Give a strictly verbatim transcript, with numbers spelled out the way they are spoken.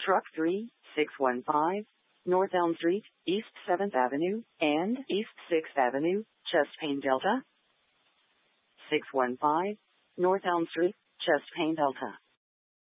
Truck three six one five, North Elm Street, East seventh Avenue, and East sixth Avenue, chest pain Delta. six one five, North Elm Street, chest pain Delta.